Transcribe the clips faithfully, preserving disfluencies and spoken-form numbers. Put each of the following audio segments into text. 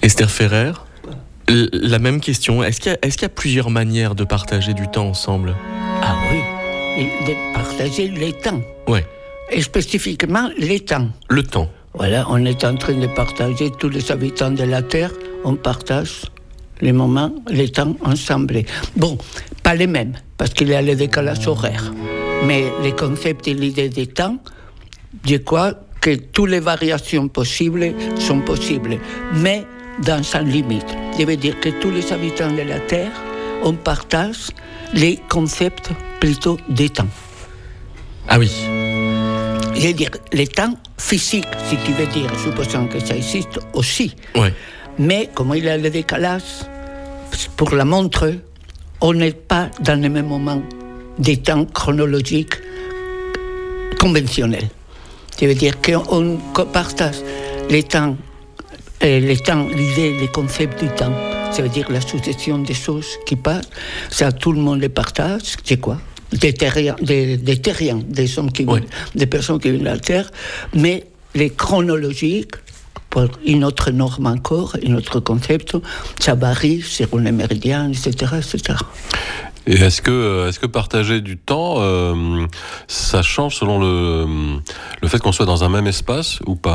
Esther Ferrer, l- la même question. Est-ce qu'il y a, est-ce qu'il y a plusieurs manières de partager du temps ensemble ? Ah oui, et de partager les temps. Ouais. Et spécifiquement les temps. Le temps. Voilà, on est en train de partager, tous les habitants de la Terre, on partage les moments, les temps ensemble. Bon, pas les mêmes, parce qu'il y a le décalage horaire. Mais les concepts et l'idée des temps, je crois que toutes les variations possibles sont possibles, mais dans sa limite. Je veux dire que tous les habitants de la Terre, on partage les concepts plutôt des temps. Ah oui. Je veux dire, les temps physiques, si tu veux dire, supposons que ça existe aussi. Ouais. Mais comme il y a le décalage, pour la montre, on n'est pas dans le même moment des temps chronologiques conventionnels. Je veux dire qu'on partage les temps, euh, les temps, l'idée, les concepts du temps. Ça veut dire la succession des choses qui passent. Ça, tout le monde les partage. C'est quoi ? Des terriens, des, des terriens, des hommes qui ouais. vivent, des personnes qui vivent dans la Terre. Mais les chronologiques, pour une autre norme encore, un autre concept, ça varie selon les méridiens, et cetera, et cetera. Et est-ce que, est-ce que partager du temps, euh, ça change selon le, le fait qu'on soit dans un même espace ou pas ?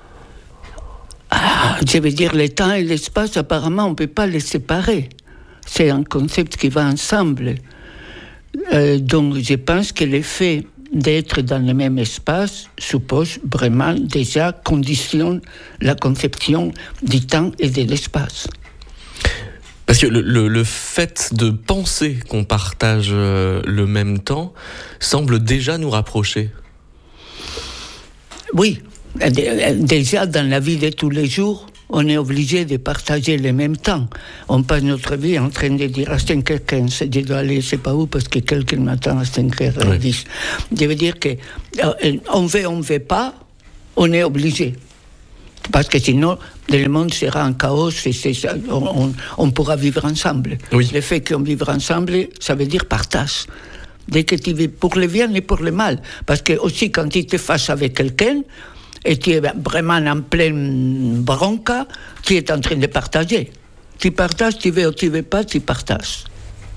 Ah, je veux dire, le temps et l'espace, apparemment, on ne peut pas les séparer. C'est un concept qui va ensemble. Euh, donc, je pense que l'effet d'être dans le même espace suppose vraiment déjà conditionne la conception du temps et de l'espace. Parce que le, le, le fait de penser qu'on partage euh, le même temps semble déjà nous rapprocher. Oui, déjà dans la vie de tous les jours, on est obligé de partager le même temps. On passe notre vie en train de dire à cinq heures quinze, je dois aller, je ne sais pas où, parce que quelqu'un m'attend à cinq heures dix. Oui. Je veux dire qu'on veut, on ne veut pas, on est obligé. Parce que sinon, le monde sera en chaos et c'est ça, on, on pourra vivre ensemble. Oui. Le fait qu'on vive ensemble, ça veut dire partage. Dès que tu vis pour le bien et pour le mal. Parce que aussi, quand tu te fâches avec quelqu'un, et tu es vraiment en pleine bronca, tu es en train de partager. Tu partages, tu veux ou tu veux pas, tu partages.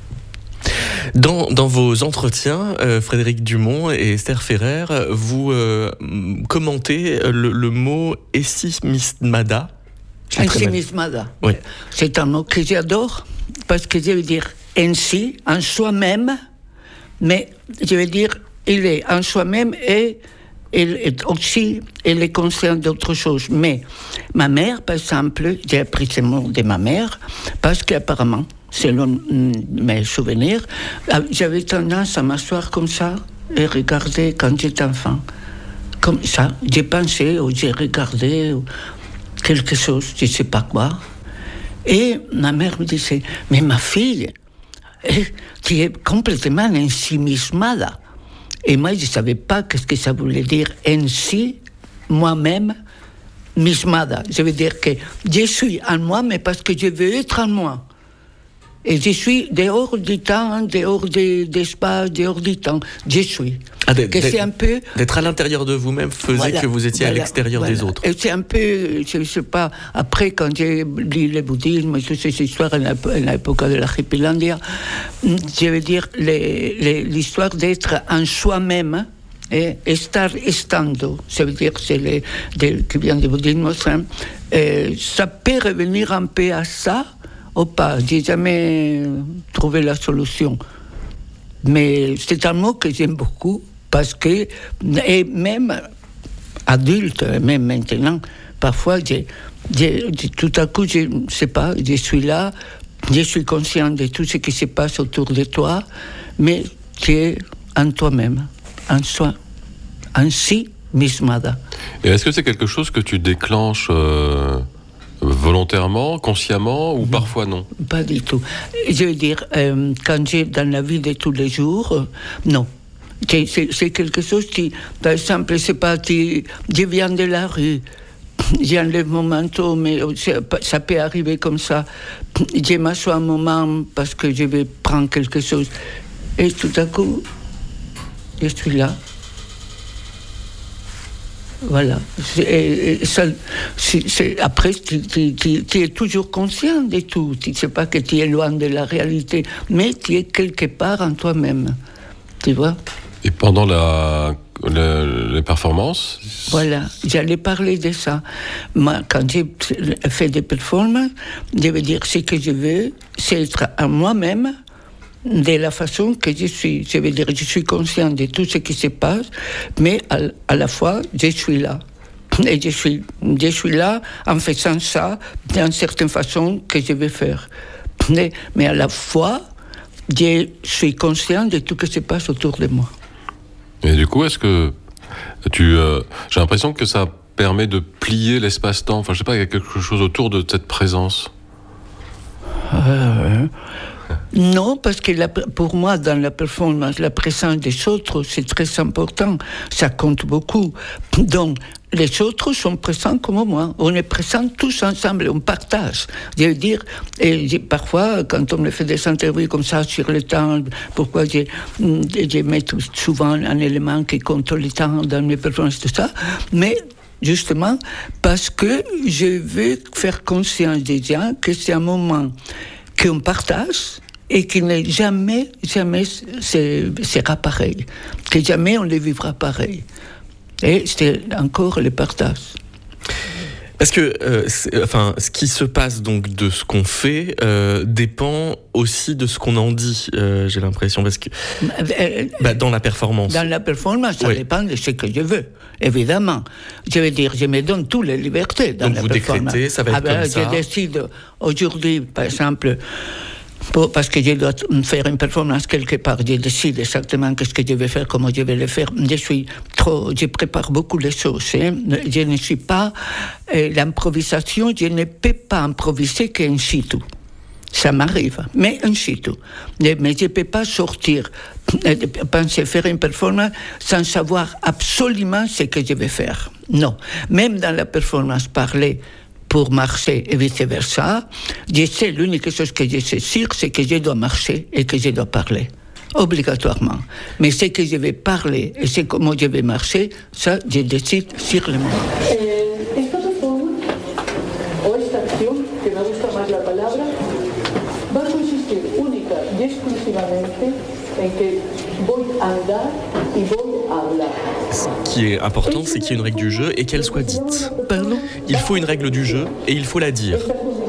Dans, dans vos entretiens, euh, Frédéric Dumont et Esther Ferrer, vous euh, commentez le, le mot ensimismada. Ensimismada. Oui. C'est un mot que j'adore, parce que je veux dire ainsi, en soi-même, mais je veux dire, il est en soi-même et il est aussi, il est conscient d'autre chose. Mais ma mère, par exemple, j'ai appris ce mot de ma mère, parce qu'apparemment, selon mes souvenirs, j'avais tendance à m'asseoir comme ça et regarder quand j'étais enfant. Comme ça, j'ai pensé ou j'ai regardé ou quelque chose, je ne sais pas quoi. Et ma mère me disait, mais ma fille, tu es complètement ensimismada. Et moi, je ne savais pas ce que ça voulait dire ainsi, moi-même, mismada. Je veux dire que je suis en moi, mais parce que je veux être en moi. Et je suis dehors du temps, dehors de, d'espace, dehors du temps. Je suis. Ah, d'être, que c'est un peu, d'être à l'intériérieur de vous-même faisait voilà, que vous étiez voilà, à l'extérieur voilà. des autres. Et c'est un peu, je ne sais pas, après quand j'ai lu le bouddhisme, toutes ces histoires à l'époque de l'archipelandia, je veux dire les, les, l'histoire d'être en soi-même, et estar estando, ça veut dire c'est le, de, qui vient du bouddhisme, euh, ça peut revenir un peu à ça, ou pas, j'ai jamais trouvé la solution. Mais c'est un mot que j'aime beaucoup, parce que, et même adulte, même maintenant, parfois, j'ai, j'ai, tout à coup, je ne sais pas, je suis là, je suis conscient de tout ce qui se passe autour de toi, mais tu es en toi-même, en soi, en si mismada. Et est-ce que c'est quelque chose que tu déclenches euh, volontairement, consciemment, ou parfois non ? Pas du tout. Je veux dire, euh, quand j'ai dans la vie de tous les jours, euh, non. C'est, c'est, c'est quelque chose qui, par exemple, c'est pas, tu, je viens de la rue, j'enlève mon manteau, mais ça peut arriver comme ça. Je m'assois un moment parce que je vais prendre quelque chose. Et tout à coup, je suis là. Voilà. C'est, ça, c'est, c'est, après, tu, tu, tu, tu es toujours conscient de tout. Tu ne sais pas que tu es loin de la réalité, mais tu es quelque part en toi-même. Tu vois ? Et pendant la, la, les performances ? Voilà, j'allais parler de ça. Moi, quand j'ai fait des performances, je veux dire, ce que je veux, c'est être à moi-même, de la façon que je suis. Je veux dire, je suis conscient de tout ce qui se passe, mais à, à la fois, je suis là. Et je suis, je suis là en faisant ça d'une certaine façon que je vais faire. Mais, mais à la fois, je suis conscient de tout ce qui se passe autour de moi. Et du coup, est-ce que tu... Euh, j'ai l'impression que ça permet de plier l'espace-temps. Enfin, je sais pas, il y a quelque chose autour de cette présence. Euh... Non, parce que la, pour moi, dans la performance, la présence des autres, c'est très important. Ça compte beaucoup. Donc, les autres sont présents comme moi. On est présents tous ensemble, on partage. Je veux dire, et parfois, quand on me fait des interviews comme ça sur le temps, pourquoi je, je mets souvent un élément qui compte le temps dans mes performances, tout ça, mais justement, parce que je veux faire conscience des gens que c'est un moment qu'on partage et qui n'est jamais, jamais sera pareil, que jamais on le vivra pareil. Et c'est encore le partage. Parce que, euh, enfin, ce qui se passe donc de ce qu'on fait euh, dépend aussi de ce qu'on en dit. Euh, j'ai l'impression parce que euh, bah, dans la performance. Dans la performance, ça oui. dépend de ce que je veux, évidemment. Je veux dire, je me donne toutes les libertés dans donc la vous performance. Décrétez, ça va être ah ben, comme je ça. Je décide aujourd'hui, par exemple. Pour, parce que je dois faire une performance quelque part, je décide exactement qu'est-ce que je vais faire, comment je vais le faire. Je suis trop, je prépare beaucoup les choses. Hein. Je ne suis pas euh, l'improvisation, je ne peux pas improviser qu'un situ. Ça m'arrive, mais un situ. Mais je ne peux pas sortir, euh, penser faire une performance sans savoir absolument ce que je vais faire. Non, même dans la performance parlée. Pour marcher et vice-versa, je sais, l'unique chose que je sais sûr, c'est que je dois marcher et que je dois parler, obligatoirement. Mais ce que je vais parler et c'est comment je vais marcher, ça, je décide sur le moment. Eh, esta performance, o esta acción, que me gusta más la palabra, va a consistir única y exclusivamente en que voy a andar y voy a hablar. Ce qui est important, c'est qu'il y ait une règle du jeu et qu'elle soit dite. Pardon ? Il faut une règle du jeu et il faut la dire.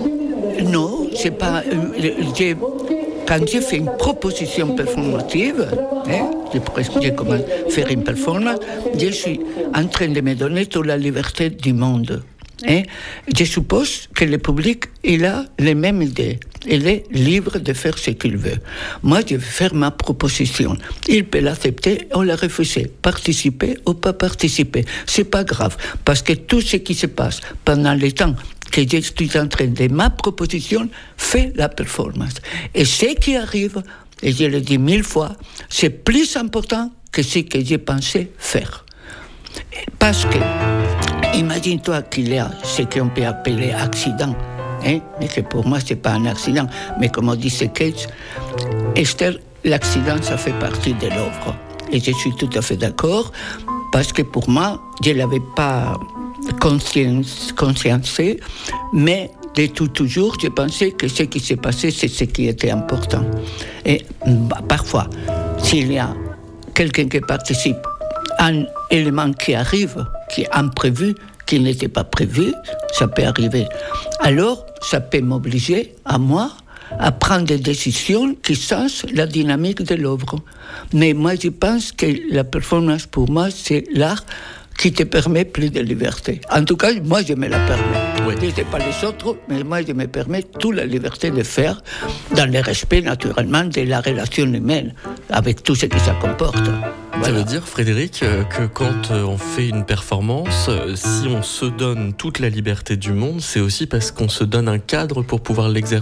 Non, c'est pas... Euh, j'ai, quand j'ai fait une proposition performative, hein, j'ai, j'ai commencé à faire une performance, je suis en train de me donner toute la liberté du monde. Hein. Je suppose que le public, il a les mêmes idées. Il est libre de faire ce qu'il veut. Moi, je vais faire ma proposition. Il peut l'accepter ou la refuser, participer ou pas participer. C'est pas grave, parce que tout ce qui se passe pendant le temps que je suis en train de ma proposition fait la performance. Et ce qui arrive, et je le dis mille fois, c'est plus important que ce que j'ai pensé faire. Parce que imagine-toi qu'il y a ce qu'on peut appeler accident, hein? Mais que pour moi, ce n'est pas un accident. Mais comme on dit Keats, Esther, l'accident, ça fait partie de l'œuvre. Et je suis tout à fait d'accord, parce que pour moi, je ne l'avais pas conscience, consciencé, mais de tout toujours, je pensais que ce qui s'est passé, c'est ce qui était important. Et bah, parfois, s'il y a quelqu'un qui participe, un élément qui arrive, qui est imprévu, qui n'était pas prévu, ça peut arriver. Alors, ça peut m'obliger, à moi, à prendre des décisions qui changent la dynamique de l'œuvre. Mais moi, je pense que la performance, pour moi, c'est l'art qui te permet plus de liberté. En tout cas, moi, je me la permets. Oui. Je ne sais pas les autres, mais moi, je me permets toute la liberté de faire, dans le respect, naturellement, de la relation humaine, avec tout ce que ça comporte. Voilà. Ça veut dire, Frédéric, que quand on fait une performance, si on se donne toute la liberté du monde, c'est aussi parce qu'on se donne un cadre pour pouvoir l'exercer ?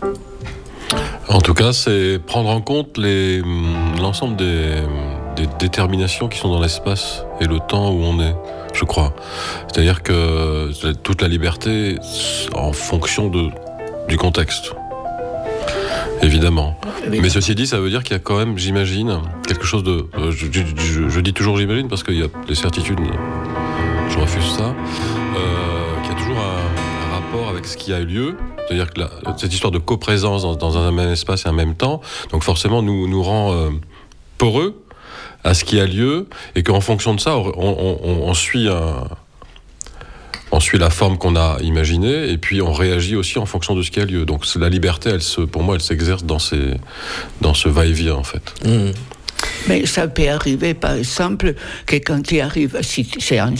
En tout cas, c'est prendre en compte les, l'ensemble des, des déterminations qui sont dans l'espace et le temps où on est, je crois. C'est-à-dire que toute la liberté en fonction de, du contexte. Évidemment. Mais ceci dit, ça veut dire qu'il y a quand même, j'imagine, quelque chose de... Je, je, je, je dis toujours j'imagine parce qu'il y a des certitudes je refuse ça, euh, qu'il y a toujours un, un rapport avec ce qui a eu lieu. C'est-à-dire que la, cette histoire de coprésence dans, dans un même espace et un même temps, donc forcément nous, nous rend euh, poreux à ce qui a lieu, et qu'en fonction de ça, on, on, on, on suit un... On suit la forme qu'on a imaginée, et puis on réagit aussi en fonction de ce qui a lieu. Donc la liberté, elle se, pour moi, elle s'exerce dans, ces, dans ce va-et-vient, en fait. Mmh. Mais ça peut arriver, par exemple, que quand tu arrives, si c'est un,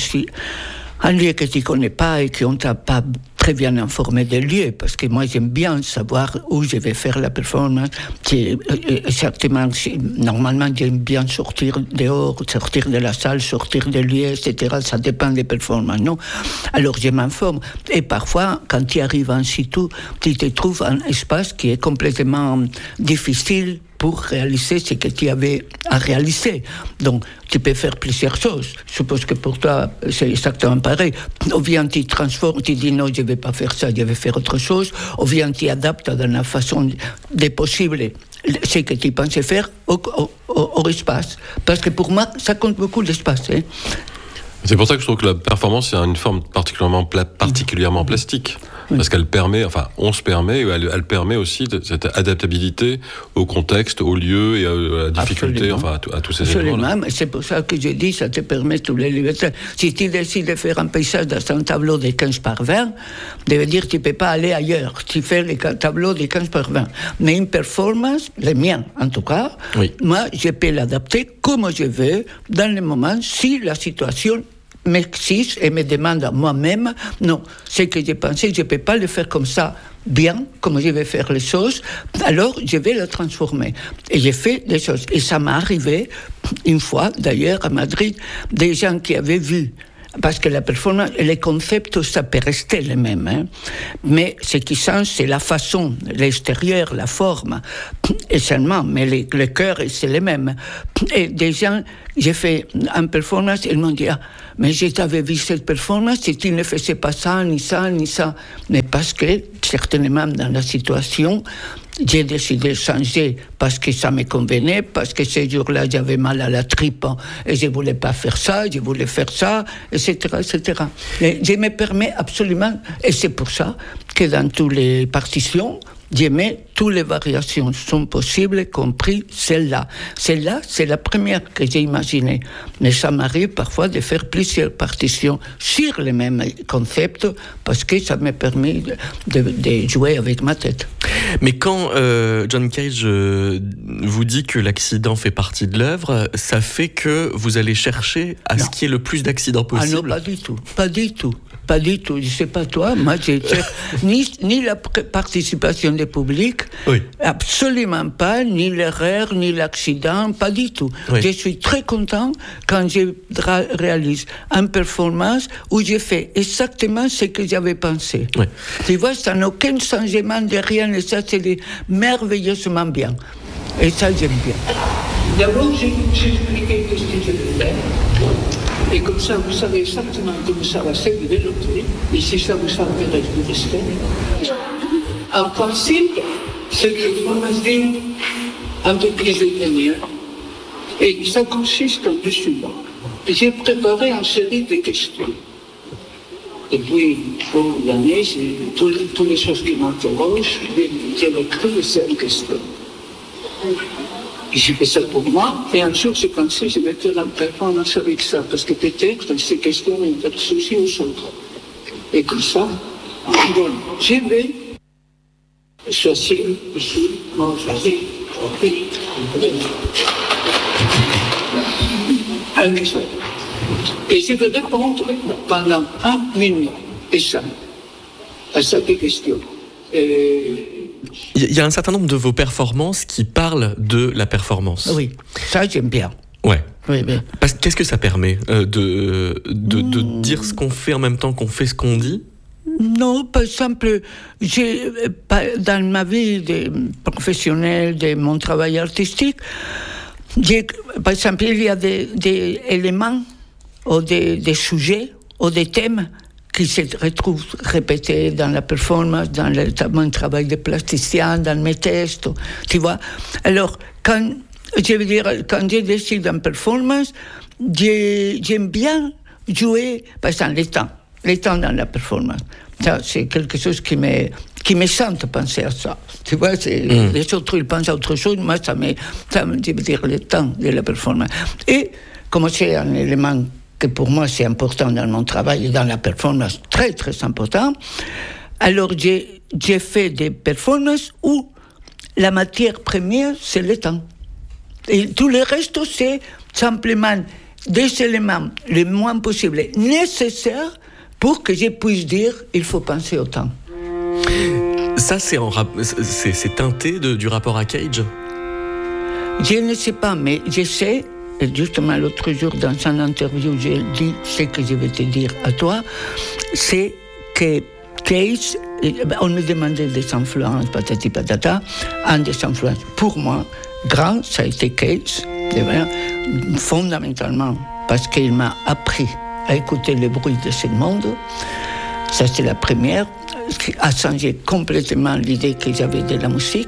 un lieu que tu ne connais pas et qu'on ne t'a pas très bien informé des lieux, parce que moi j'aime bien savoir où je vais faire la performance. C'est, certainement, normalement j'aime bien sortir dehors, sortir de la salle, sortir des lieux, et cetera. Ça dépend des performances, non? Alors je m'informe. Et parfois, quand tu arrives en situ, tu te trouves un espace qui est complètement difficile pour réaliser ce que tu avais à réaliser. Donc, tu peux faire plusieurs choses. Je suppose que pour toi, c'est exactement pareil. Ou bien tu transformes, tu dis non, je ne vais pas faire ça, je vais faire autre chose. Ou bien tu adaptes dans la façon des possibles ce que tu pensais faire au, au, au, au espace. Parce que pour moi, ça compte beaucoup l'espace. Hein. C'est pour ça que je trouve que la performance est une forme particulièrement, pla- particulièrement plastique. Oui. Parce qu'elle permet, enfin, on se permet, elle, elle permet aussi de, cette adaptabilité au contexte, au lieu et à, à la difficulté, Absolument. enfin, à, à tous ces Absolument. éléments-là. Mais c'est pour ça que je dis, ça te permet toutes les libertés. Si tu décides de faire un paysage dans un tableau de quinze par vingt, ça veut dire que tu ne peux pas aller ailleurs. Tu fais les tableaux de quinze par vingt. Mais une performance, les miens en tout cas, oui. moi, je peux l'adapter comme je veux, dans le moment, si la situation m'exige et me demande à moi-même, non, ce que j'ai pensé, je ne peux pas le faire comme ça, bien, comme je vais faire les choses, alors je vais le transformer. Et j'ai fait des choses. Et ça m'est arrivé, une fois, d'ailleurs, à Madrid, des gens qui avaient vu, parce que la performance et les concepts, ça peut rester les mêmes. Hein. Mais ce qui change, c'est la façon, l'extérieur, la forme, et seulement, mais les, le cœur, c'est les mêmes. Et des gens, j'ai fait une performance, ils m'ont dit, ah, mais je t'avais vu cette performance, et tu ne faisais pas ça, ni ça, ni ça. Mais parce que, certainement, dans la situation, j'ai décidé de changer parce que ça me convenait, parce que ce jour-là, j'avais mal à la tripe et je ne voulais pas faire ça, je voulais faire ça, et cetera, et cetera. Et je me permets absolument, et c'est pour ça que dans toutes les partitions, je mets toutes les variations sont possibles, compris celle-là. Celle-là, c'est la première que j'ai imaginée. Mais ça m'arrive parfois de faire plusieurs partitions sur les mêmes concepts parce que ça me permet de, de, de jouer avec ma tête. Mais quand euh, John Cage euh, vous dit que l'accident fait partie de l'œuvre, ça fait que vous allez chercher à non. ce qu'il y ait le plus d'accidents possible? Ah non, pas du tout. Pas du tout. Pas du tout. Je ne sais pas toi, moi, j'ai ni, ni la participation du public, oui. absolument pas, ni l'erreur, ni l'accident, pas du tout. Oui. Je suis très content quand je réalise une performance où j'ai fait exactement ce que j'avais pensé. Oui. Tu vois, ça n'a aucun changement de rien, et ça, c'est merveilleusement bien. Et ça, j'aime bien. D'abord, j'ai expliqué ce que je veux faire. Et comme ça, vous savez exactement comment ça va se développer. Et si ça vous intéresse, vous restez. En principe, c'est que vous m'avez un peu plus détaillé. Et ça consiste en le suivant. J'ai préparé une série de questions. Et puis, pour l'année, c'est toutes les choses qui m'interrogent, j'ai écrit ces questions. Et j'ai fait ça pour moi, et un jour j'ai pensé, je vais faire une performance avec ça, parce que peut-être ces questions m'intéressent aussi aux autres. Et comme ça, bon, je vais choisir ici, mon choisir, un exemple. Et je vais répondre pendant un minute, et ça, à cette question. Et il y a un certain nombre de vos performances qui parlent de la performance. Oui, ça j'aime bien. Ouais. Oui, mais... Parce, qu'est-ce que ça permet euh, de, de, de mmh. dire ce qu'on fait en même temps qu'on fait ce qu'on dit? Non, par exemple, j'ai, dans ma vie de professionnelle, de mon travail artistique, j'ai, par exemple, il y a des, des éléments ou des, des sujets ou des thèmes qui se retrouvent répétés dans la performance, dans le, mon travail de plasticien, dans mes tests, tu vois. Alors, quand, je veux dire, quand je décide en performance, j'aime bien jouer, par exemple, les temps, les temps dans la performance. Ça, c'est quelque chose qui me, qui me sent penser à ça. Tu vois, c'est, mm. les autres, ils pensent à autre chose, moi, ça me, ça me dit dire le temps de la performance. Et comme c'est un élément que pour moi, c'est important dans mon travail et dans la performance, très, très important, alors j'ai, j'ai fait des performances où la matière première, c'est le temps. Et tout le reste, c'est simplement des éléments le moins possible nécessaires pour que je puisse dire il faut penser au temps. Ça, c'est, en rap- c'est, c'est teinté de, du rapport à Cage ? Je ne sais pas, mais je sais, et justement l'autre jour dans une interview, j'ai dit ce que je vais te dire à toi, c'est que Cage, on me demandait des influences, patati patata, un des influences pour moi, grand, ça a été Cage, fondamentalement, parce qu'il m'a appris à écouter le bruit de ce monde. Ça, c'est la première, qui a changé complètement l'idée que j'avais de la musique.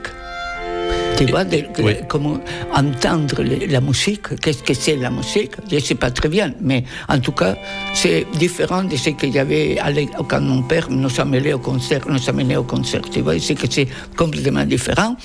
Tu vois, de, de, oui. Comment entendre le, la musique, qu'est-ce que c'est la musique, je ne sais pas très bien, mais en tout cas, c'est différent de ce qu'il y avait quand mon père nous amenait au concert, nous amenait au concert, tu vois, c'est que c'est complètement différent.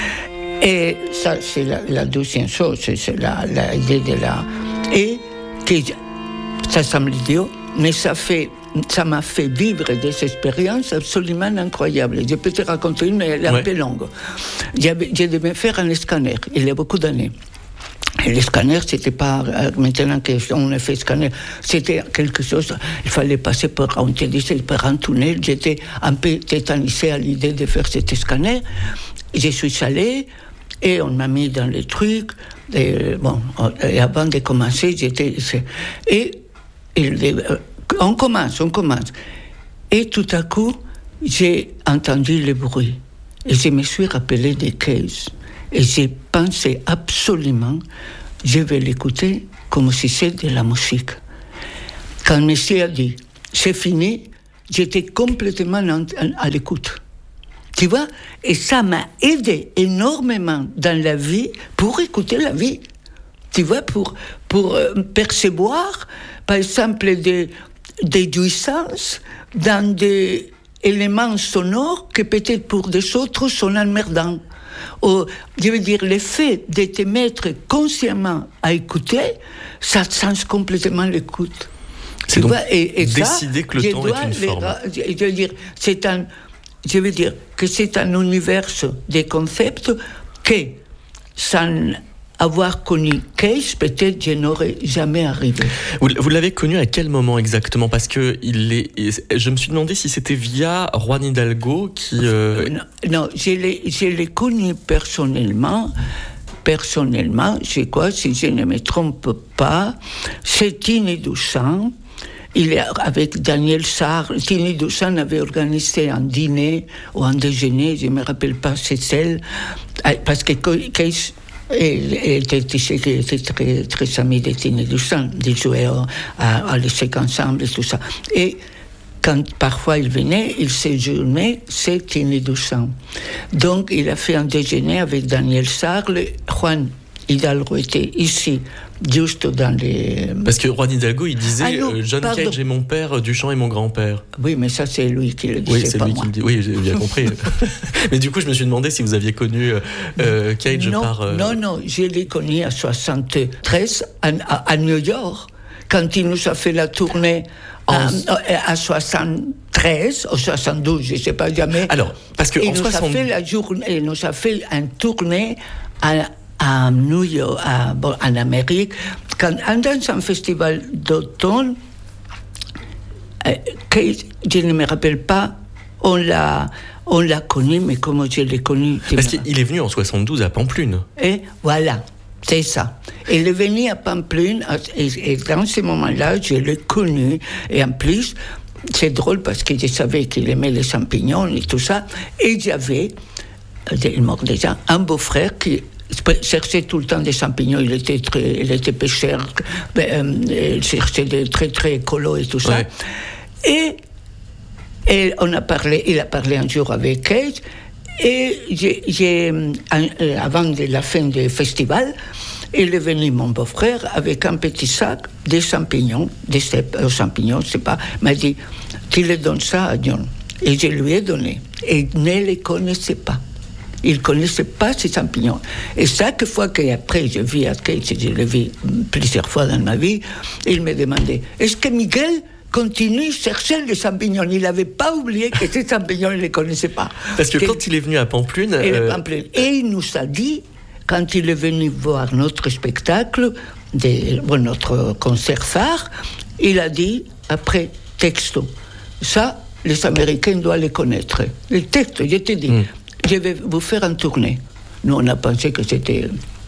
Et ça, c'est la, la deuxième chose, c'est la, la idée de la... Et que ça semble idiot, mais ça fait... ça m'a fait vivre des expériences absolument incroyables. Je peux te raconter une, mais elle est ouais. un peu longue. J'avais, je devais faire un scanner, il y a beaucoup d'années. Et le scanner, c'était pas, maintenant qu'on a fait scanner, c'était quelque chose, il fallait passer par, on te disait, par un tunnel. J'étais un peu tétanisée à l'idée de faire cet scanner. Je suis allée, et on m'a mis dans les trucs, et, bon, et avant de commencer, j'étais... Et... et On commence, on commence. Et tout à coup, j'ai entendu le bruit. Et je me suis rappelé des caisses. Et j'ai pensé absolument, je vais l'écouter comme si c'était de la musique. Quand le monsieur a dit, c'est fini, j'étais complètement à l'écoute. Tu vois ? Et ça m'a aidé énormément dans la vie pour écouter la vie. Tu vois, pour, pour euh, percevoir, par exemple, des... des jouissances dans des éléments sonores que peut-être pour des autres sont emmerdants. Ou, je veux dire, le fait de te mettre consciemment à écouter, ça change complètement l'écoute. C'est tu donc vois, et, et décider ça, que le temps est une les, forme. Je veux dire, c'est un, je veux dire que c'est un univers de concepts que, sans avoir connu Cage, peut-être je n'aurais jamais arrivé. Vous, vous l'avez connu à quel moment exactement ? Parce que il est, je me suis demandé si c'était via Juan Hidalgo qui... Euh... Non, non, je l'ai, je l'ai connu personnellement. Personnellement, c'est quoi, si je ne me trompe pas, c'est Tini Doucet. Il est avec Daniel Sarr. Tini Doucet avait organisé un dîner ou un déjeuner, je ne me rappelle pas, c'est celle, parce que Cage... Et était très, très ami de Tini Doucet, ils jouaient à, à l'échec ensemble et tout ça. Et quand parfois il venait, il séjournait chez Tini Doucet. Donc il a fait un déjeuner avec Daniel Sarr. Le Juan Hidalgo était ici, juste dans les... Parce que Juan Hidalgo, il disait ah non, euh, John pardon. Cage est mon père, Duchamp est mon grand-père. Oui, mais ça, c'est lui qui le disait, oui, c'est pas lui moi. Qui le dit. Oui, j'ai bien compris. Mais du coup, je me suis demandé si vous aviez connu euh, Cage non, par... Euh... Non, non, je l'ai connu à soixante-treize, à, à, à New York, quand il nous a fait la tournée à, à soixante-treize ou soixante-douze, je ne sais pas jamais. Alors, parce que... Il en nous soixante... a fait la journée, il nous a fait une tournée à... à New York, à, bon, en Amérique, quand, dans un festival d'automne, euh, que, je ne me rappelle pas, on l'a, on l'a connu, mais comment je l'ai connu? Parce qu'il est venu en soixante-douze à Pampelune. Et voilà, c'est ça. Il est venu à Pampelune, et, et dans ce moment-là, je l'ai connu, et en plus, c'est drôle parce que je savais qu'il aimait les champignons et tout ça, et j'avais, il est mort déjà, un beau-frère qui cherchait tout le temps des champignons, il était, très, il était pêcheur, euh, il cherchait des très très écolo et tout ça. Ouais. Et, et on a parlé, il a parlé un jour avec Cage, et j'ai, j'ai, avant de la fin du festival, il est venu, mon beau-frère, avec un petit sac, des champignons, des cèpes, euh, champignons, je sais pas, m'a dit, tu le donnes ça à John. Et je lui ai donné. Et il ne les connaissait pas. Il ne connaissait pas ces champignons. Et chaque fois qu'après je vis à Kate, je l'ai vu plusieurs fois dans ma vie, il me demandait, est-ce que Miguel continue à chercher les champignons? Il n'avait pas oublié que ces champignons, il ne les connaissait pas. Parce que, que quand il est venu à Pampelune... Euh... Pampelune. Et il nous a dit, quand il est venu voir notre spectacle, de, bon, notre concert phare, il a dit, après, texto, ça, les Américains doivent les connaître. Les textes, je te dis, mm. je vais vous faire une tournée. Nous, on a pensé que c'était...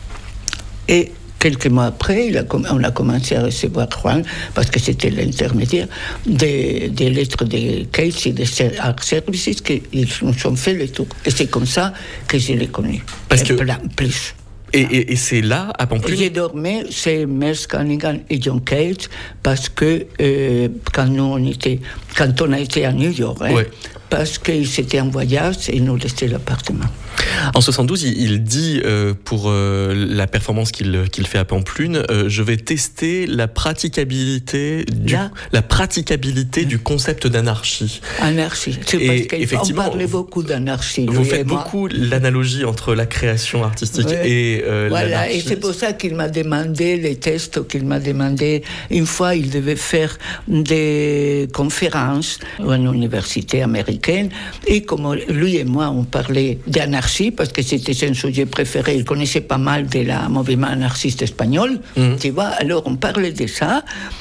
Et quelques mois après, il a, on a commencé à recevoir Juan, parce que c'était l'intermédiaire, des, des lettres de Case et de Art Services qui nous ont fait le tour. Et c'est comme ça que je l'ai connu. Parce que... Plein, plus. Et, et, et c'est là, à Pampelune... J'ai dormi chez Merce Cunningham et John Cage parce que euh, quand, nous on était, quand on a été à New York, hein, ouais. parce qu'ils étaient en voyage et ils nous laissaient l'appartement. En soixante-douze, il, il dit euh, pour euh, la performance qu'il, qu'il fait à Pampelune, euh, je vais tester la praticabilité du, la praticabilité mmh. du concept d'anarchie. Anarchie. C'est et parce qu'on parlait beaucoup d'anarchie. Vous faites beaucoup l'analogie entre la création artistique ouais. et euh, voilà, l'anarchie. Et c'est pour ça qu'il m'a demandé les tests, qu'il m'a demandé. Une fois, il devait faire des conférences à une université américaine. Et comme lui et moi, on parlait d'anarchie, parce que c'était son sujet préféré, il connaissait pas mal de la mouvement anarchiste espagnol, mmh. tu vois, alors on parlait de ça,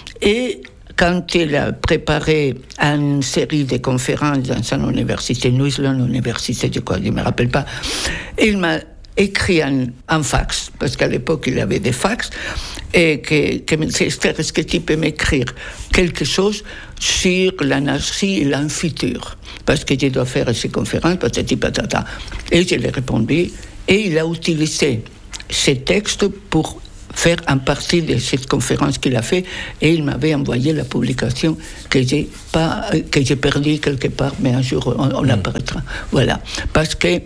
et quand il a préparé une série de conférences dans son université, New Zealand Université, de quoi, je ne me rappelle pas, il m'a écrit un, un fax, parce qu'à l'époque il y avait des fax, et que, que me disait, Esther, est-ce que tu peux m'écrire quelque chose sur l'anarchie et l'infutur, parce que je dois faire ces conférences, patati patata. Et je lui ai répondu, et il a utilisé ces textes pour faire un partie de cette conférence qu'il a fait, et il m'avait envoyé la publication que j'ai pas, que j'ai perdue quelque part, mais un jour on, on apparaîtra. Voilà, parce que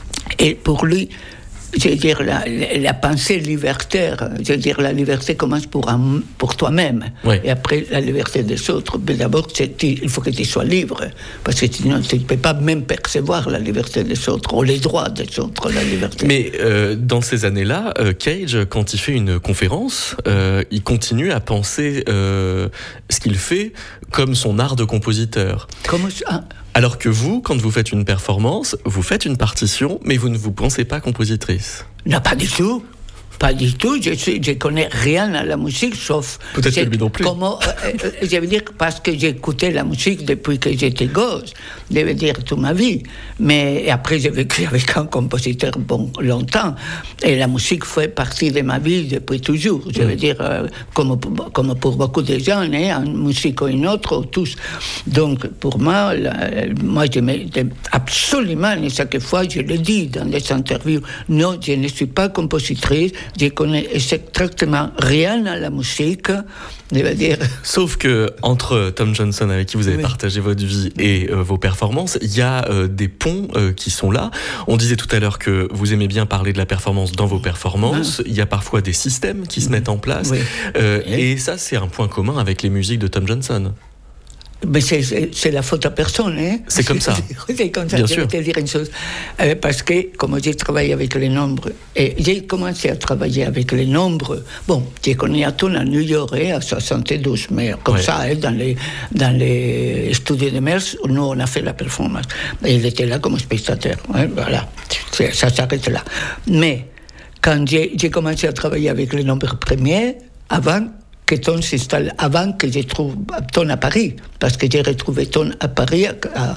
et pour lui, je veux dire, la, la pensée libertaire, je veux dire, la liberté commence pour, un, pour toi-même, oui. et après la liberté des autres. Mais d'abord, il faut que tu sois libre, parce que sinon, tu ne peux pas même percevoir la liberté des autres, ou les droits des autres, la liberté. Mais euh, dans ces années-là, euh, Cage, quand il fait une conférence, euh, il continue à penser euh, ce qu'il fait comme son art de compositeur. Comment ça ? Alors que vous, quand vous faites une performance, vous faites une partition, mais vous ne vous pensez pas compositrice. Non, pas du tout. Pas du tout. Je ne connais rien à la musique, sauf... Peut-être que lui non plus. Comment, euh, je veux dire, parce que j'ai écouté la musique depuis que j'étais gosse, je veux dire, toute ma vie. Mais après, j'ai vécu avec un compositeur bon, longtemps. Et la musique fait partie de ma vie depuis toujours. Je veux mmh. dire, euh, comme, comme pour beaucoup de gens, hein, une musique ou une autre, ou tous. Donc, pour moi, la, moi, je me, absolument, et chaque fois, je le dis dans des interviews, non, je ne suis pas compositrice, je connais exactement rien à la musique, je veux dire. Sauf que entre Tom Johnson, avec qui vous avez oui. partagé votre vie, et euh, vos performances, il y a euh, des ponts euh, qui sont là. On disait tout à l'heure que vous aimez bien parler de la performance dans vos performances. Ah. Il y a parfois des systèmes qui se mettent en place. Oui. Euh, oui. Et ça, c'est un point commun avec les musiques de Tom Johnson. Mais c'est, c'est, c'est la faute à personne, hein. C'est comme ça. C'est comme ça. Bien je sûr. vais te dire une chose. Euh, parce que, comme j'ai travaillé avec les nombres, et j'ai commencé à travailler avec les nombres, bon, j'ai connu à tout à New York, hein, à soixante-douze, mais comme ouais. ça, hein, dans, les, dans les studios de Merce, nous, on a fait la performance. Et il était là comme spectateur. Hein, voilà. C'est, ça s'arrête là. Mais, quand j'ai, j'ai commencé à travailler avec les nombres premiers, avant que Ton s'installe, avant que je trouve Ton à Paris, parce que j'ai retrouvé Ton à Paris. À,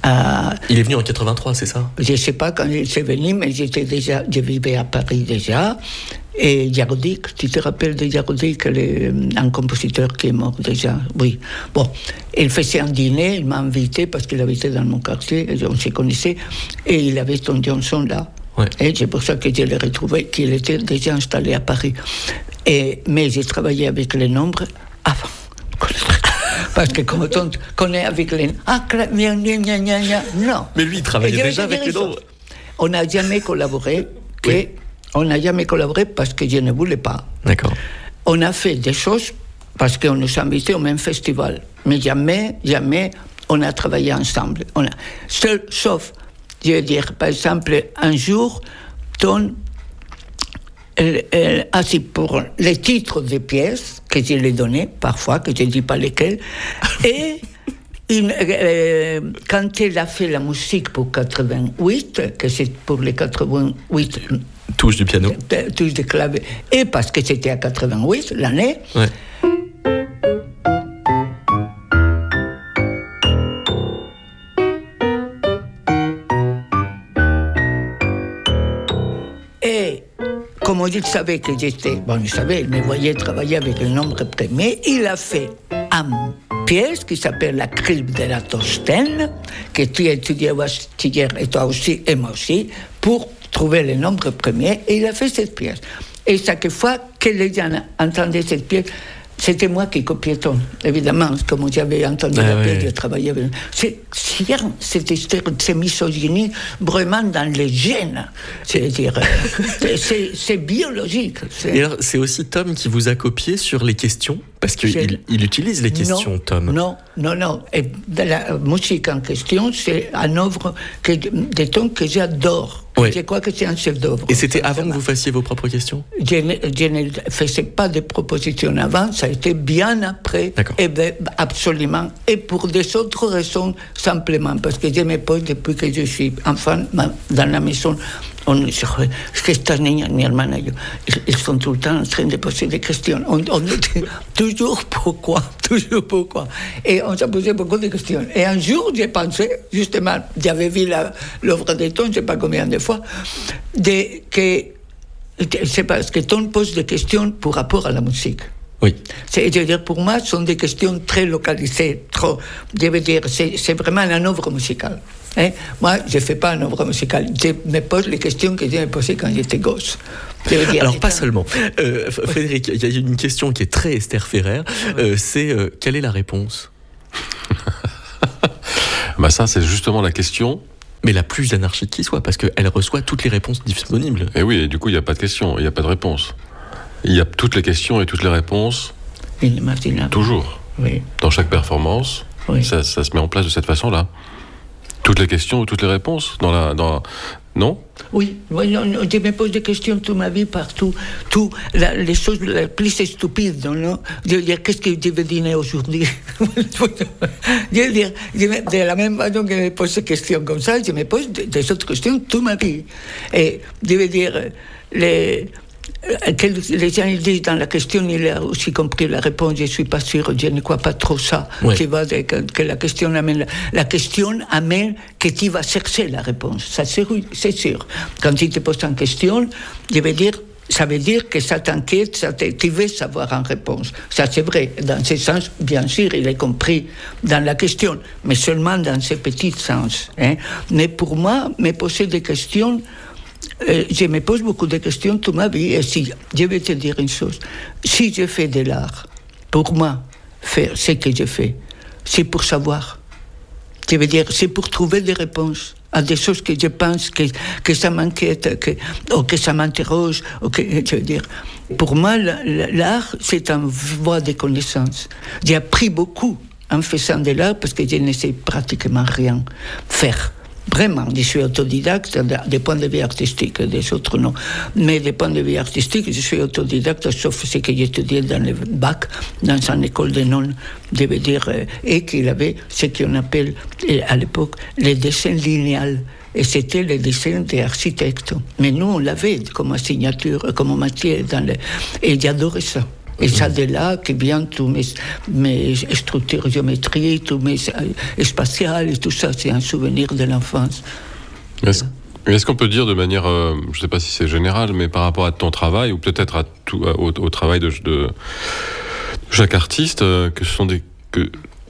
à, il est venu en quatre-vingt-trois, c'est ça? Je ne sais pas quand il s'est venu, mais j'étais déjà, je vivais à Paris déjà. Et Jarodik, tu te rappelles de Jarodik, un compositeur qui est mort déjà? Oui. Bon, il faisait un dîner, il m'a invité parce qu'il habitait dans mon quartier, on se connaissait, et il avait Ton Johnson là. Ouais. Et c'est pour ça que je l'ai retrouvé, qu'il était déjà installé à Paris. Et, mais j'ai travaillé avec les nombres avant. Parce que comme on connaît avec les... Ah, gna, gna, gna, gna, non. Mais lui, il travaillait déjà avec les nombres. On n'a jamais collaboré que... Oui. On n'a jamais collaboré parce que je ne voulais pas. D'accord. On a fait des choses parce qu'on nous a invités au même festival. Mais jamais, jamais, on a travaillé ensemble. On a, seul, sauf, je veux dire, par exemple, un jour, ton... Elle, elle, ainsi pour les titres des pièces que je lui donnais, parfois, que je ne dis pas lesquelles, et une, euh, quand elle a fait la musique pour quatre-vingt-huit, que c'est pour les quatre-vingt-huit... Touche du piano. Touche de clavier. Et parce que c'était à quatre-vingt-huit, l'année... Ouais. Comme il savait que j'étais, bon, il savait, il me voyait travailler avec le nombre premier, il a fait une pièce qui s'appelle La Crypte de la Toscane, que tu étudiais hier et toi aussi, et moi aussi, pour trouver le nombre premier, et il a fait cette pièce. Et chaque fois que les gens entendaient cette pièce, c'était moi qui copiais ton, évidemment, comme j'avais entendu ah, la pièce, ouais. Je travaillais avec... C'est, c'est, cette histoire de ces misogynies, vraiment dans les gènes. C'est-à-dire, c'est, c'est biologique. C'est... Et alors, c'est aussi Tom qui vous a copié sur les questions, parce qu'il il utilise les questions, non, Tom. Non, non, non. Et de la musique en question, c'est une œuvre que, de Tom que j'adore. Ouais. Je crois que c'est un chef d'œuvre. Et c'était avant que vous fassiez vos propres questions ? Je ne, je ne faisais pas de propositions avant, ça a été bien après. D'accord. Et bien, absolument. Et pour des autres raisons, simplement, parce que je me pose depuis que je suis enfant dans la maison. On dice, es que estas niñas, mi hermana y yo, ils sont tout le temps en train de poser des questions. On, on dit toujours pourquoi, toujours pourquoi. Et on s'est posé beaucoup de questions. Et un jour, j'ai pensé, justement, j'avais vu la, l'œuvre de Tom, je ne sais pas combien de fois, de, que c'est parce que Tom pose des questions pour rapport à la musique. Oui. C'est, je veux dire, pour moi, ce sont des questions très localisées, trop, je veux dire, c'est, c'est vraiment une œuvre musicale. Hein? Moi, je ne fais pas une œuvre musicale. Je me pose les questions que je me posais quand j'étais gosse. Dire, alors, pas un... seulement. Euh, Frédéric, il y a une question qui est très Esther Ferrer. Euh, c'est euh, quelle est la réponse ? Bah ça, c'est justement la question. Mais la plus anarchique qui soit, parce qu'elle reçoit toutes les réponses disponibles. Et oui, et du coup, il n'y a pas de question, il n'y a pas de réponse. Il y a toutes les questions et toutes les réponses. Inimaginable. Toujours. Oui. Dans chaque performance, oui. ça, ça se met en place de cette façon-là. Toutes les questions ou toutes les réponses dans la, dans... Non ? Oui, oui non, non, je me pose des questions toute ma vie partout. Tout, la, les choses les plus stupides, non ? Je veux dire, qu'est-ce que je vais dîner aujourd'hui ? Je veux dire, je me, de la même façon que je me pose ces questions comme ça, je me pose des, des autres questions toute ma vie. Et je veux dire, les... Que les gens ils disent dans la question, il a aussi compris la réponse, je ne suis pas sûr, je ne crois pas trop ça. Oui. Tu vois, que, que la question amène, la, la question amène que tu vas chercher la réponse. Ça, c'est, c'est sûr. Quand tu te poses une question, je veux dire, ça veut dire que ça t'inquiète, ça te, tu veux savoir une réponse. Ça, c'est vrai. Dans ce sens, bien sûr, il est compris dans la question, mais seulement dans ce petit sens. Hein. Mais pour moi, me poser des questions, Euh, je me pose beaucoup de questions toute ma vie. Et si, je vais te dire une chose, si je fais de l'art, pour moi, faire ce que je fais, c'est pour savoir. Je veux dire, c'est pour trouver des réponses à des choses que je pense que, que ça m'inquiète, que, ou que ça m'interroge. Ou que, je veux dire, pour moi, l'art, c'est une voie de connaissance. J'ai appris beaucoup en faisant de l'art parce que je ne sais pratiquement rien faire. Vraiment, je suis autodidacte des points de vue artistiques, des autres non. Mais des points de vue artistiques, je suis autodidacte, sauf ce que j'ai étudié dans le bac, dans une école de nonnes, je veux dire, et qu'il avait ce qu'on appelle, à l'époque, les dessins linéales. Et c'était le dessin des architectes. Mais nous, on l'avait comme signature, comme matière. Dans le... Et j'adorais ça. Et ça, de là que viennent toutes mes, mes structures géométriques, tous mes euh, spatiales et tout ça. C'est un souvenir de l'enfance. Est-ce, est-ce qu'on peut dire de manière, euh, je ne sais pas si c'est général, mais par rapport à ton travail, ou peut-être à tout, au, au travail de, de chaque artiste, euh, que ce sont des... Que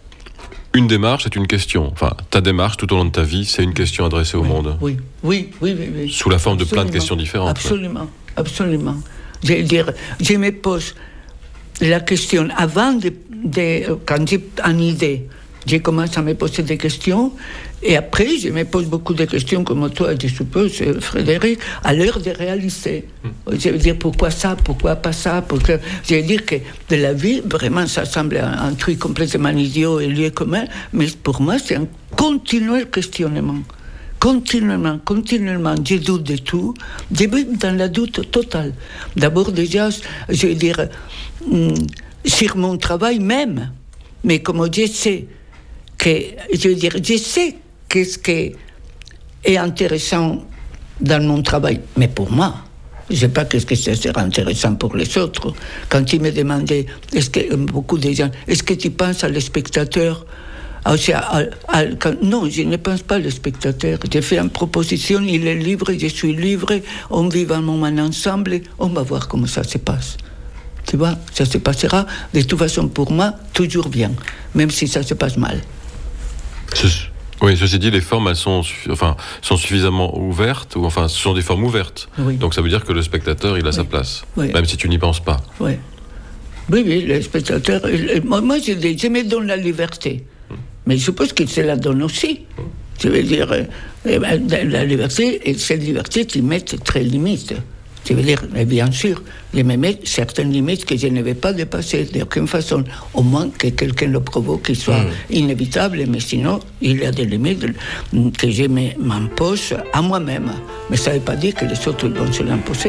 une démarche est une question. Enfin, ta démarche tout au long de ta vie, c'est une question adressée oui, au monde. Oui, oui, oui. oui, oui. Sous la forme absolument, de plein de questions différentes. Absolument, ouais. absolument. Je veux dire, je me pose la question avant de, de quand j'ai une idée, je commence à me poser des questions, et après, je me pose beaucoup de questions, comme toi, je suppose, Frédéric, à l'heure de réaliser. Mm. Je veux dire, pourquoi ça, pourquoi pas ça, pourquoi... Je veux dire que de la vie, vraiment, ça semble un, un truc complètement idiot et lieu commun, mais pour moi, c'est un continuel questionnement. Continuellement, continuellement, je doute de tout. Je vis dans la doute totale. D'abord, déjà, je veux dire, sur mon travail même, mais comme je sais que, je veux dire, je sais qu'est-ce qui est intéressant dans mon travail, mais pour moi, je ne sais pas qu'est-ce que ça sera intéressant pour les autres. Quand ils me demandaient, est-ce que, beaucoup de gens, est-ce que tu penses à les spectateurs? À, à, à, quand, non, je ne pense pas le spectateur. J'ai fait une proposition, il est libre, je suis libre, on vit un moment ensemble, on va voir comment ça se passe. Tu vois, ça se passera, de toute façon, pour moi, toujours bien, même si ça se passe mal. Ce, oui, ceci dit, les formes, elles sont, enfin, sont suffisamment ouvertes, ou enfin, ce sont des formes ouvertes. Oui. Donc ça veut dire que le spectateur, il a oui. sa place, oui. même si tu n'y penses pas. Oui, oui, oui, le spectateur, moi, moi je, je me donne la liberté. Mais je suppose qu'il se la donne aussi. Je veux dire, euh, la liberté, et cette liberté qui met très limite. Je veux dire, bien sûr, je me mets certaines limites que je ne vais pas dépasser d'aucune façon. Au moins que quelqu'un le provoque, qu'il soit mmh. inévitable, mais sinon, il y a des limites que je m'impose à moi-même. Mais ça ne veut pas dire que les autres vont se l'imposer.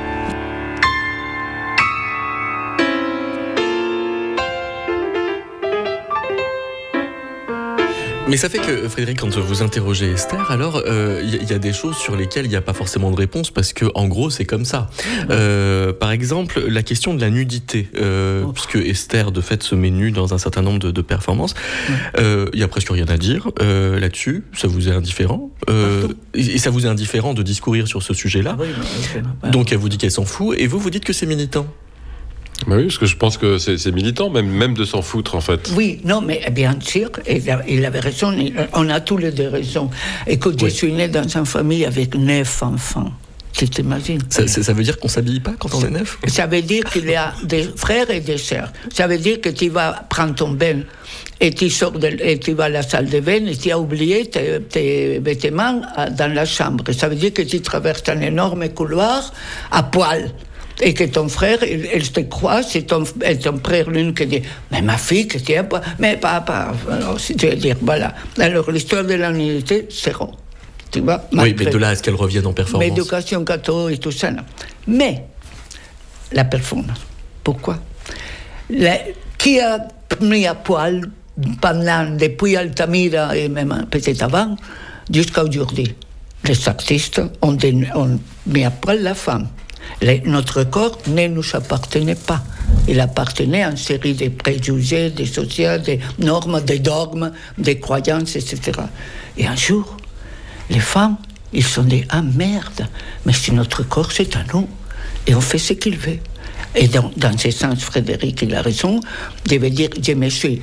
Mais ça fait que, Frédéric, quand vous interrogez Esther, alors il euh, y, y a des choses sur lesquelles il n'y a pas forcément de réponse, parce que en gros, c'est comme ça. Euh, par exemple, la question de la nudité, euh, oh. puisque Esther, de fait, se met nue dans un certain nombre de, de performances. Il euh, n'y a presque rien à dire euh, là-dessus. Ça vous est indifférent euh, et, et ça vous est indifférent de discourir sur ce sujet-là. Ah oui, non, non, donc, elle vous dit qu'elle s'en fout, et vous, vous dites que c'est militant. Bah oui, parce que je pense que c'est, c'est militant, même, même de s'en foutre, en fait. Oui, non, mais bien sûr, il, il avait raison, on a tous les deux raison. Écoute, oui. je suis né dans une famille avec neuf enfants. Tu t'imagines? Ça, ça veut dire qu'on ne s'habille pas quand on est neuf? Ça veut dire qu'il y a des frères et des sœurs. Ça veut dire que tu vas prendre ton bain et tu sors de, et tu vas à la salle de bain et tu as oublié tes, tes vêtements dans la chambre. Ça veut dire que tu traverses un énorme couloir à poil. Et que ton frère, il, il te croise, et ton, et ton frère, l'une qui dit « Mais ma fille, que tu es pas... » Mais papa, alors, je veux dire, voilà. Alors, l'histoire de la nudité, c'est rond. Tu vois? Oui, mais de là à ce qu'elle revienne en performance. L'éducation catholique et tout ça, non. Mais, la performance, pourquoi? La, qui a mis à poil pendant, depuis Altamira, et même peut-être avant, jusqu'à aujourd'hui? Les artistes ont, ont mis à poil la femme. Les, notre corps ne nous appartenait pas. Il appartenait à une série de préjugés, des sociaux, des normes, des dogmes, des croyances, et cetera. Et un jour, les femmes, ils sont dit « Ah merde, mais c'est notre corps, c'est à nous. » Et on fait ce qu'il veut. Et dans, dans ce sens, Frédéric, il a raison. Je veux dire, je me suis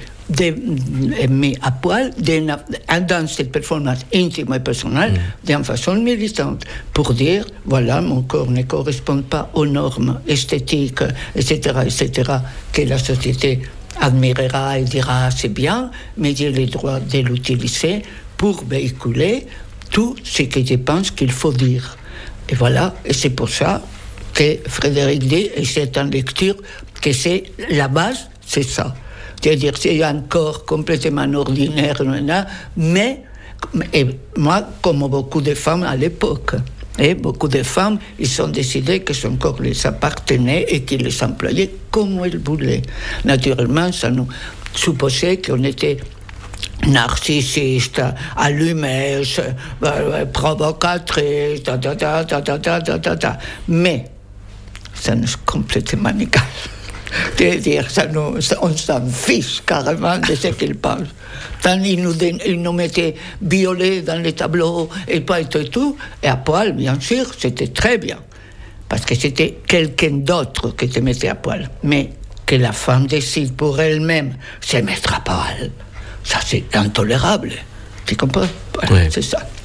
mis à poil dans cette performance intime et personnelle mmh. d'une façon militante pour dire, voilà, mon corps ne correspond pas aux normes esthétiques, et cetera, et cetera, que la société admirera et dira, c'est bien, mais j'ai le droit de l'utiliser pour véhiculer tout ce que je pense qu'il faut dire. Et voilà, et c'est pour ça que Frédéric dit, et c'est en lecture, que c'est la base, c'est ça. C'est-à-dire, c'est un corps complètement ordinaire, mais et moi, comme beaucoup de femmes à l'époque, et beaucoup de femmes, ils ont décidé que son corps les appartenait et qu'ils les employaient comme ils voulaient. Naturellement, ça nous supposait qu'on était narcissiste, allumeuse, provocatrice, ta, ta, ta, ta, ta, ta, ta, ta, ta. Mais ça nous est complètement égal. C'est-à-dire, ça nous, on s'en fiche carrément de ce qu'ils pensent. Tant ils nous, ils nous mettaient violets dans les tableaux et pas et tout, et tout. Et à poil, bien sûr, c'était très bien. Parce que c'était quelqu'un d'autre qui te mettait à poil. Mais que la femme décide pour elle-même se mettre à poil, ça c'est intolérable. Tu comprends? Voilà, ouais. C'est ça.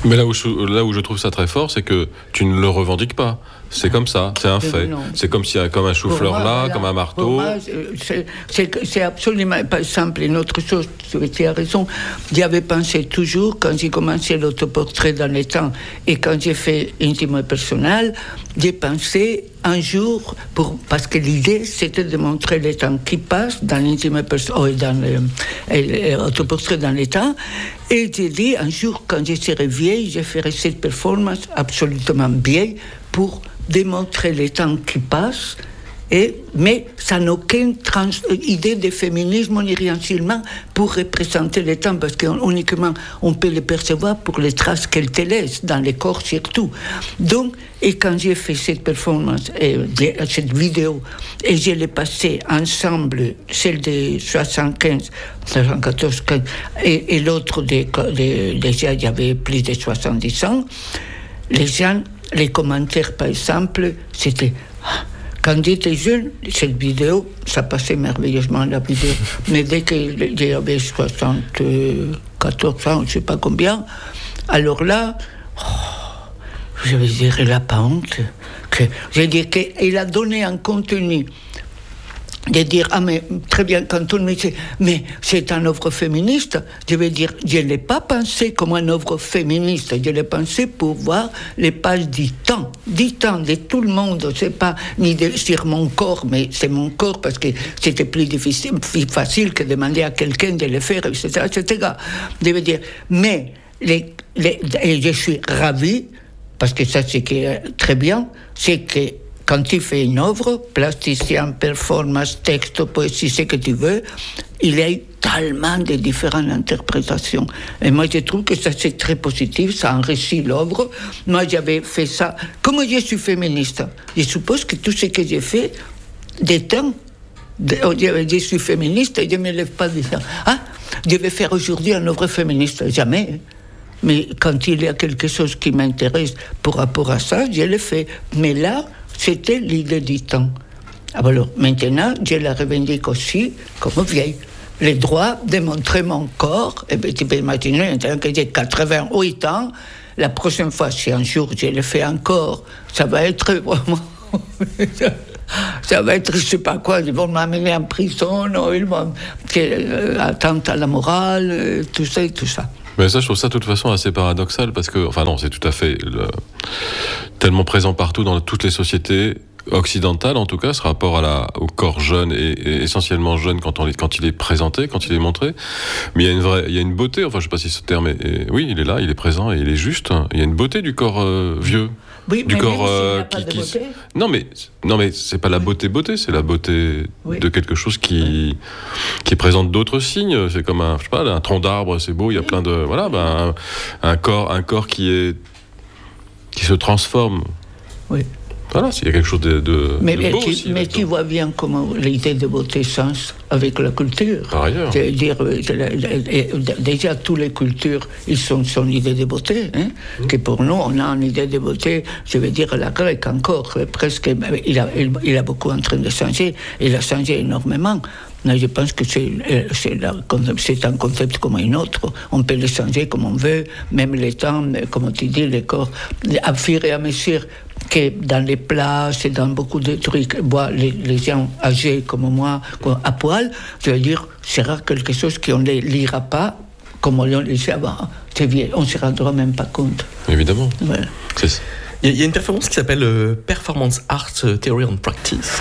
Mais là où, je, là où je trouve ça très fort, c'est que tu ne le revendiques pas. C'est comme ça, c'est un fait. Non. C'est comme s'il y a comme un chou-fleur là, voilà, comme un marteau. Moi, c'est, c'est, c'est absolument pas simple. Une autre chose, tu as raison, j'y avais pensé toujours quand j'ai commencé l'autoportrait dans les temps et quand j'ai fait Intime et personnel, j'ai pensé un jour, pour, parce que l'idée c'était de montrer les temps qui passent dans l'intime et personnel, oh, dans l'autoportrait dans les temps, et j'ai dit un jour quand je serai vieille, je ferai cette performance absolument vieille pour démontrer les temps qui passent, et, mais ça n'a aucune trans, idée de féminisme ni rien, seulement pour représenter les temps, parce qu'uniquement on peut les percevoir pour les traces qu'elles te laissent, dans les corps surtout. Donc, et quand j'ai fait cette performance, et, cette vidéo, et je l'ai passée ensemble, celle de soixante-quinze, soixante-quatorze, et, et l'autre, de, de, déjà il y avait plus de soixante-dix ans, les gens, les commentaires par exemple, c'était... Quand j'étais jeune, cette vidéo, ça passait merveilleusement la vidéo. Mais dès que j'avais soixante-quatorze ans, je ne sais pas combien, alors là, oh, je vais dire, elle n'a pas honte. Que, je veux dire qu'elle a donné un contenu. De dire, ah mais très bien, quand on me dit, mais c'est une œuvre féministe, je vais dire, je ne l'ai pas pensé comme une œuvre féministe, je l'ai pensé pour voir les pages du temps, du temps de tout le monde, c'est pas ni de, sur mon corps, mais c'est mon corps parce que c'était plus difficile, plus facile que demander à quelqu'un de le faire, et cetera, et cetera. Je veux dire, mais les, les, et je suis ravi, parce que ça c'est qui est très bien, c'est que quand tu fais une œuvre, plasticien, performance, texte, poésie, ce que tu veux, il y a tellement de différentes interprétations. Et moi, je trouve que ça, c'est très positif, ça enrichit l'œuvre. Moi, j'avais fait ça. Comme je suis féministe, je suppose que tout ce que j'ai fait, des temps, de, je suis féministe et je ne me lève pas disant « Ah, je vais faire aujourd'hui une œuvre féministe. » Jamais. Mais quand il y a quelque chose qui m'intéresse par rapport à ça, je le fais. Mais là, c'était l'idée du temps. Alors maintenant, je la revendique aussi comme vieille. Le droit de montrer mon corps, et bien, tu peux imaginer, maintenant que j'ai quatre-vingt-huit ans, la prochaine fois, si un jour je le fais encore, ça va être vraiment... ça va être, je ne sais pas quoi, ils vont m'amener en prison, non, ils vont... Euh, atteinte à la morale, euh, tout ça et tout ça. Mais ça, je trouve ça de toute façon assez paradoxal parce que, enfin non, c'est tout à fait le, tellement présent partout dans toutes les sociétés occidentales, en tout cas, ce rapport à la, au corps jeune et, et essentiellement jeune quand, on, quand il est présenté, quand il est montré. Mais il y a une vraie, il y a une beauté. Enfin, je sais pas si ce terme est, est oui, il est là, il est présent et il est juste. Il y a une beauté du corps euh, vieux. Oui, du mais corps euh, qui, qui, qui non mais non mais c'est pas la beauté beauté, c'est la beauté oui. de quelque chose qui oui. qui présente d'autres signes. C'est comme un je sais pas un tronc d'arbre, c'est beau, il y a oui. plein de voilà ben un, un corps un corps qui est qui se transforme. Oui. Voilà, il y a quelque chose de, de, mais, de beau tu, aussi. Mais tu vois bien comment l'idée de beauté change avec la culture. Par ailleurs. Je veux dire, déjà, toutes les cultures, ils sont son idée de beauté. Hein, mmh. Que pour nous, on a une idée de beauté, je veux dire, la grecque encore, presque, il a, il, il a beaucoup en train de changer, il a changé énormément. Mais je pense que c'est, c'est, la, c'est un concept comme un autre. On peut le changer comme on veut, même les temps, comme tu dis, les corps. À fur et à mesure que dans les places et dans beaucoup de trucs, les, les gens âgés comme moi, à poil, je veux dire, sera quelque chose qu'on ne lira pas comme on le disait avant. C'est vieux, on ne se rendra même pas compte. Évidemment. Voilà. C'est ça. Il y a une performance qui s'appelle euh, Performance Art Theory and Practice.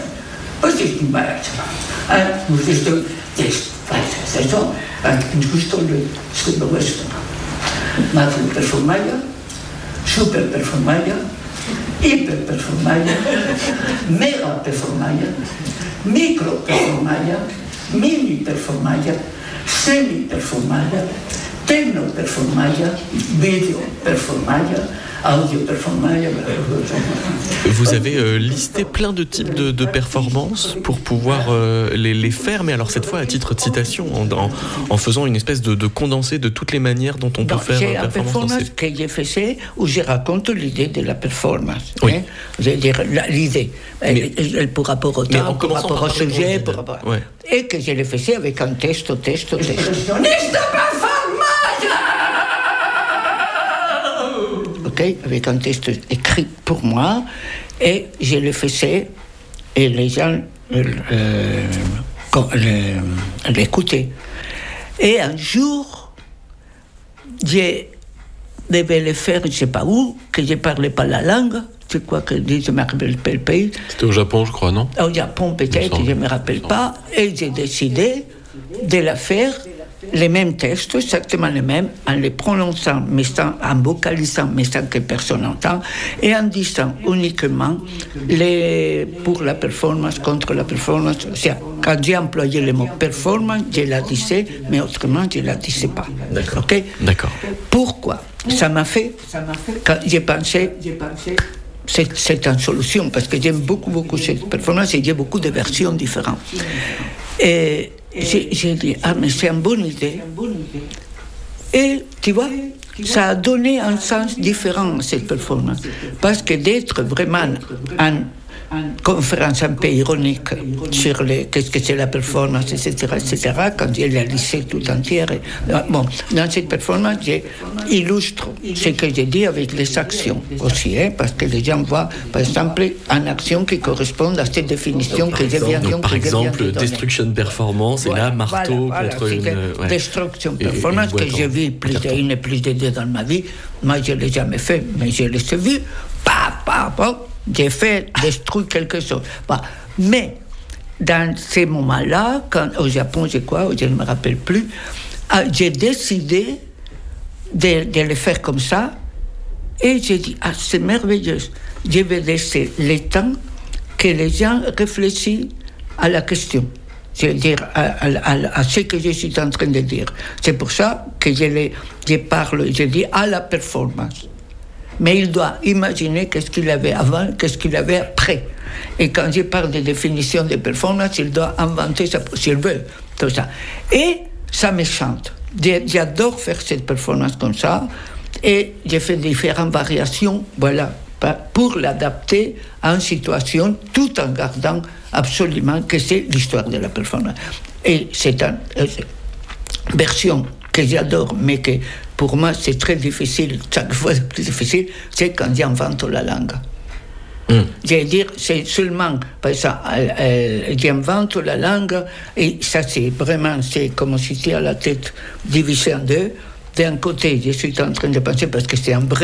Ho visto questo, giusto scrivo questo, macro performaglia, super performaglia, iper performaglia, mega performaglia, micro performaglia, mini performaglia, semi performaglia, techno performaglia, video performaglia, audio performaglia. Vous avez euh, listé plein de types de, de performances pour pouvoir euh, les, les faire, mais alors cette fois à titre de citation, en, en, en faisant une espèce de, de condensé de toutes les manières dont on peut Donc, faire c'est une performance. C'est la performance que j'ai faite où je raconte l'idée de la performance. Oui. Hein? Je veux dire, la, l'idée, mais, elle, pour rapport au temps, pour rapport au sujet, pour rapport... Ouais. Et que je l'ai fait avec un texte, texte, texte. enregistré avec un texte écrit pour moi, et je le faisais, et les gens euh, l'écoutaient. Et un jour, je devais le faire, je ne sais pas où, que je ne parlais pas la langue. C'est quoi que je ne me rappelle pas le pays. C'était au Japon, je crois, non? Au Japon, peut-être, je ne me rappelle pas. Et j'ai décidé de la faire, les mêmes textes, exactement les mêmes, en les prononçant, mais sans, en vocalisant, mais sans que personne n'entende, et en disant uniquement les, pour la performance, contre la performance. C'est, quand j'ai employé le mot performance, je la disais, mais autrement, je ne la disais pas. D'accord. Okay? D'accord. Pourquoi? Ça m'a fait, quand j'ai pensé, c'est, c'est une solution, parce que j'aime beaucoup, beaucoup cette performance, et j'ai beaucoup de versions différentes. Et j'ai, j'ai dit, ah, mais c'est une bonne idée. Et tu vois, ça a donné un sens différent à cette performance. Parce que d'être vraiment en conférence un peu ironique sur les, qu'est-ce que c'est la performance, et cetera, et cetera, quand je la lisais tout entière. Et, bon, dans cette performance, j'illustre ce que j'ai dit avec les actions aussi, hein, parce que les gens voient, par exemple, une action qui correspond à cette définition que je viens de donner. Par exemple, destruction performance, voilà, et là, marteau voilà, contre voilà, une... Ouais. Destruction performance, et, et que j'ai vu plus d'une et plus de deux dans ma vie. Moi, je ne l'ai jamais fait, mais je l'ai vu. Pa, pa, pa. J'ai fait détruire quelque chose. Bah, mais dans ces moments-là, quand, au Japon, je crois, je ne me rappelle plus, euh, j'ai décidé de, de le faire comme ça, et j'ai dit, ah, c'est merveilleux. Je vais laisser le temps que les gens réfléchissent à la question. Je veux dire, à, à, à ce que je suis en train de dire. C'est pour ça que je, les, je parle, je dis à la performance. Mais il doit imaginer qu'est-ce qu'il avait avant, qu'est-ce qu'il avait après. Et quand je parle de définition de performance, il doit inventer ça, s'il veut, tout ça. Et ça me chante. J'adore faire cette performance comme ça. Et j'ai fait différentes variations, voilà, pour l'adapter à une situation, tout en gardant absolument que c'est l'histoire de la performance. Et c'est une euh, version que j'adore, mais que pour moi c'est très difficile, chaque fois c'est plus difficile, c'est quand j'invente la langue. Mm. Je veux dire, c'est seulement, par exemple, euh, j'invente la langue, et ça c'est vraiment, c'est comme si tu as la tête divisée en deux. D'un côté, je suis en train de penser, parce que c'est un vrai